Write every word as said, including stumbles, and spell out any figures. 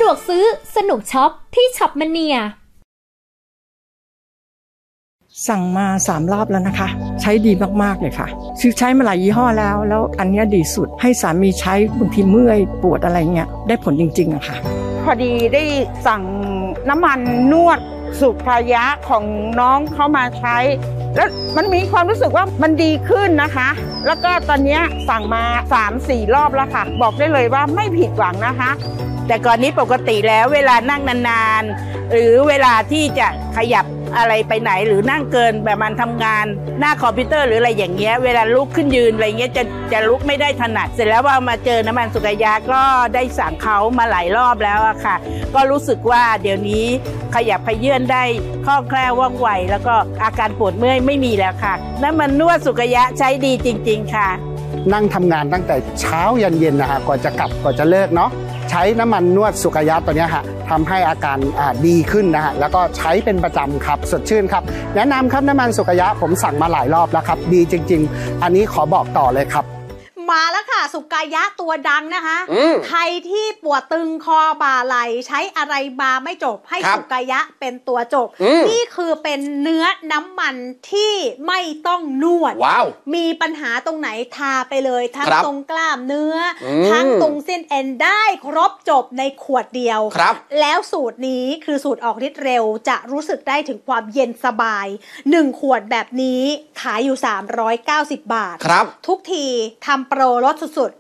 วกซื้อสนุกช็อปที่ช็อปมเนียสั่งมาสามรอบแล้วนะคะใช้ดีมากๆเลยค่ะคือใช้มาหลายยี่ห้อแล้วแล้วอันนี้ดีสุดให้สามีใช้บางทีเมื่อยปวดอะไรเงี้ยได้ผลจริงๆอะค่ะพอดีได้สั่งน้ำมันนวดสุภายะของน้องเขามาใช้แล้วมันมีความรู้สึกว่ามันดีขึ้นนะคะแล้วก็ตอนนี้สั่งมา สามสี่ รอบแล้วค่ะบอกได้เลยว่าไม่ผิดหวังนะคะแต่ก่อนนี้ปกติแล้วเวลานั่งนานๆหรือเวลาที่จะขยับอะไรไปไหนหรือนั่งเกินแบบมันทำงานหน้าคอมพิวเตอร์หรืออะไรอย่างเงี้ยเวลาลุกขึ้นยืนอะไรเงี้ยจะจะลุกไม่ได้ถนัดเสร็จแล้วว่ามาเจอน้ำมันสุกายะก็ได้สั่งเขามาหลายรอบแล้วอะค่ะก็รู้สึกว่าเดี๋ยวนี้ขยับขยื่นได้คล่องแคล่วว่องไวแล้วก็อาการปวดเมื่อยไม่มีแล้วค่ะน้ำมันนวดสุกายะใช้ดีจริงๆค่ะนั่งทำงานตั้งแต่เช้ายันเย็นนะฮะก่อนจะกลับก่อนจะเลิกเนาะใช้น้ำมันนวดสุกายะตัวนี้ฮะทำให้อาการดีขึ้นนะฮะแล้วก็ใช้เป็นประจำครับสดชื่นครับแนะนำครับน้ำมันสุกายะผมสั่งมาหลายรอบแล้วครับดีจริงๆอันนี้ขอบอกต่อเลยครับมาแล้วค่ะสุกายะตัวดังนะคะใครที่ปวดตึงคอบ่าไหล่ใช้อะไรมาไม่จบให้สุกายะเป็นตัวจบนี่คือเป็นเนื้อน้ำมันที่ไม่ต้องนวดมีปัญหาตรงไหนทาไปเลยทั้งตรงกล้ามเนื้อทั้งตรงเส้นเอ็นได้ครบจบในขวดเดียวแล้วสูตรนี้คือสูตรออกฤทธิ์เร็วจะรู้สึกได้ถึงความเย็นสบายหนึ่งขวดแบบนี้ขายอยู่สามร้อยเก้าสิบบาททุกทีทำโปรลดสุด